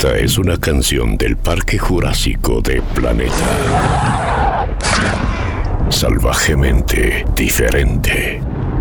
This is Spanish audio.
Esta es una canción del Parque Jurásico de Planeta. Salvajemente diferente.